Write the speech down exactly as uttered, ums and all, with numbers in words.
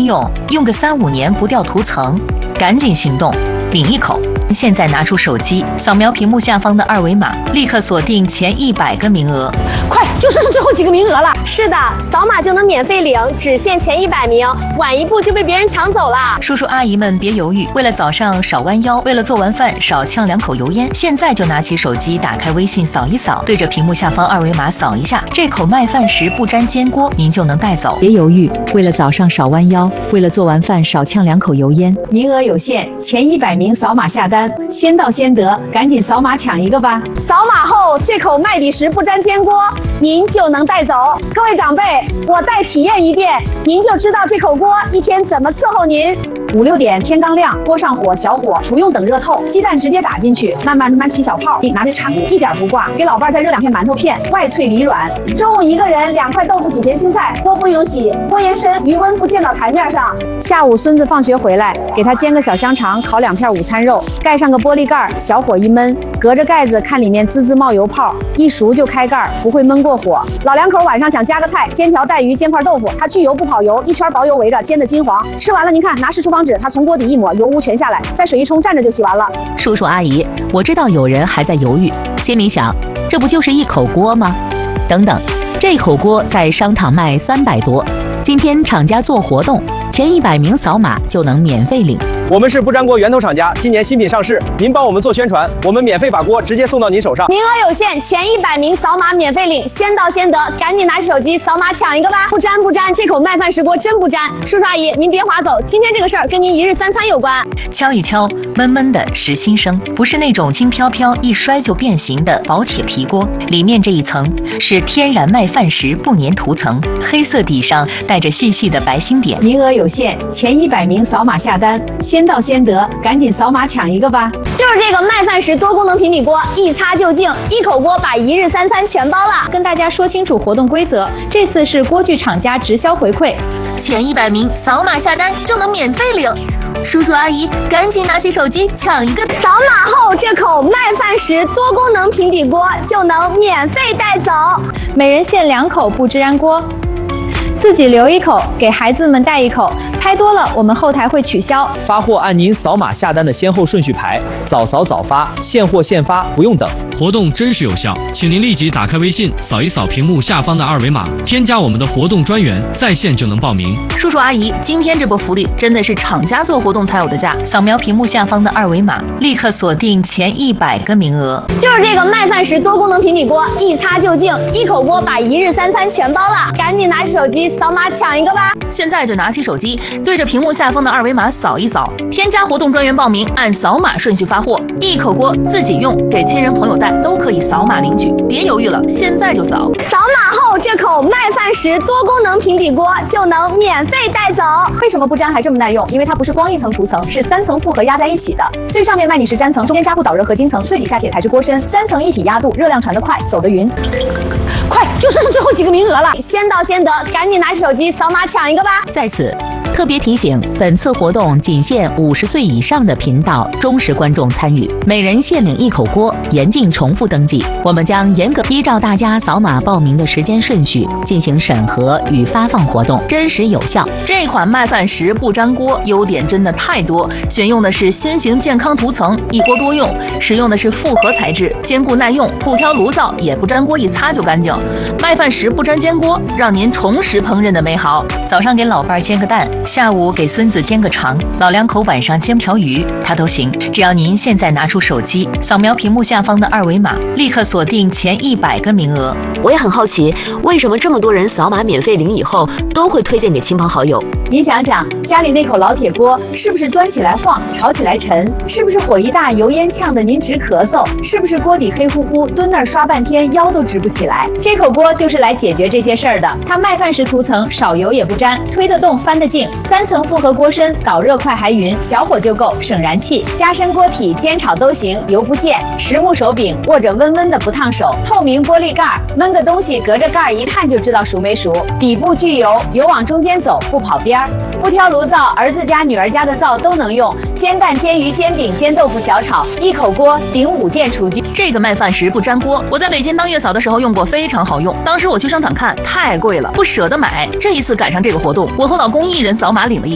用，用个三五年不掉涂层，赶紧行动，领一口！现在拿出手机，扫描屏幕下方的二维码，立刻锁定前一百个名额。 快，就剩是最后几个名额了。 是的，扫码就能免费领，只限前一百名，晚一步就被别人抢走了。 叔叔阿姨们别犹豫，为了早上少弯腰，为了做完饭少呛两口油烟，现在就拿起手机，打开微信扫一扫，对着屏幕下方二维码扫一下，这口麦饭石不粘煎锅您就能带走。 别犹豫，为了早上少弯腰，为了做完饭少呛两口油烟， 名额有限，前一百名扫码下单，先到先得，赶紧扫码抢一个吧！ 扫码后，这口麦底石不粘煎锅您就能带走。各位长辈，我再体验一遍，您就知道这口锅一天怎么伺候您。 五六点天刚亮，锅上火小火，不用等热透，鸡蛋直接打进去，慢慢慢慢起小泡，拿着铲子一点不挂，给老伴再热两片馒头片，外脆里软。 中午一个人两块豆腐几片青菜，锅不用洗，锅沿深，余温不溅到台面上。 下午孙子放学回来，给他煎个小香肠，烤两片午餐肉，盖上个玻璃盖，小火一焖，隔着盖子看里面滋滋冒油泡，一熟就开盖，不会焖过火。老两口晚上想加个菜，煎条带鱼，煎块豆腐，它去油不跑油，一圈薄油围着，煎的金黄。吃完了您看，拿湿厨房纸，它从锅底一抹，油污全下来，再水一冲，蘸着就洗完了。 叔叔阿姨，我知道有人还在犹豫，心里想，这不就是一口锅吗？等等，这口锅在商场卖三百多，今天厂家做活动，前一百名扫码就能免费领。 我们是不粘锅源头厂家，今年新品上市，您帮我们做宣传，我们免费把锅直接送到您手上。 名额有限，前一百名扫码免费领，先到先得，赶紧拿起手机扫码抢一个吧！不粘不粘，这口麦饭石锅真不粘。叔叔阿姨，您别划走，今天这个事儿跟您一日三餐有关。 敲一敲，闷闷的实心声，不是那种轻飘飘一摔就变形的薄铁皮锅，里面这一层是天然麦饭石不粘涂层，黑色底上带着细细的白星点。 名额有限，前一百名扫码下单，先到先得，赶紧扫码抢一个吧！ 就是这个麦饭石多功能平底锅，一擦就净，一口锅把一日三餐全包了。 跟大家说清楚活动规则，这次是锅具厂家直销回馈， 前一百名扫码下单就能免费领。叔叔阿姨，赶紧拿起手机抢一个！ 扫码后，这口麦饭石多功能平底锅就能免费带走， 每人限两口不粘锅，自己留一口，给孩子们带一口。拍多了，我们后台会取消。 发货按您扫码下单的先后顺序排，早扫早发，现货现发，不用等。 活动真实有效，请您立即打开微信，扫一扫屏幕下方的二维码，添加我们的活动专员，在线就能报名。 叔叔阿姨，今天这波福利真的是厂家做活动才有的价！扫描屏幕下方的二维码，立刻锁定前一百个名额。 就是这个麦饭石多功能平底锅，一擦就净，一口锅把一日三餐全包了。赶紧拿起手机扫码抢一个吧！ 现在就拿起手机，对着屏幕下方的二维码扫一扫，添加活动专员报名，按扫码顺序发货，一口锅自己用，给亲人朋友带都可以扫码领取，别犹豫了，现在就扫！ 扫码后，这口麦饭石多功能平底锅就能免费带走。 为什么不粘还这么耐用？因为它不是光一层涂层，是三层复合压在一起的。最上面麦底石粘层，中间加固导热合金层，最底下铁材质锅身，三层一体压度，热量传得快，走得匀。快，就剩是最后几个名额了， 先到先得，赶紧拿起手机扫码抢一个吧！ 在此特别提醒，本次活动仅限五十岁以上的频道忠实观众参与，每人限领一口锅，严禁重复登记。我们将严格依照大家扫码报名的时间顺序进行审核与发放活动，真实有效。 这款麦饭石不粘锅优点真的太多，选用的是新型健康涂层，一锅多用，使用的是复合材质，坚固耐用，不挑炉灶，也不粘锅，一擦就干净。麦饭石不粘煎锅，让您重拾烹饪的美好。早上给老伴煎个蛋，下午给孙子煎个肠，老两口晚上煎条鱼，它都行。只要您现在拿出手机，扫描屏幕下方的二维码，立刻锁定前一百个名额。 我也很好奇，为什么这么多人扫码免费领以后，都会推荐给亲朋好友？ 您想想，家里那口老铁锅，是不是端起来晃，炒起来沉？是不是火一大，油烟呛得您直咳嗽？是不是锅底黑乎乎，蹲那儿刷半天，腰都直不起来？这口锅就是来解决这些事儿的。它麦饭石涂层，少油也不粘，推得动，翻得净，三层复合锅身，导热快还匀，小火就够，省燃气。加深锅体，煎炒都行，油不溅。实木手柄，握着温温的不烫手。透明玻璃盖，焖个东西隔着盖一看就知道熟没熟。底部聚油，油往中间走，不跑边。不挑炉灶，儿子家女儿家的灶都能用，煎蛋、煎鱼、煎饼、煎豆腐、小炒，一口锅顶五件厨具。 这个麦饭石不粘锅，我在北京当月嫂的时候用过，非常好用。当时我去商场看，太贵了，不舍得买。这一次赶上这个活动，我和老公一人扫码领了一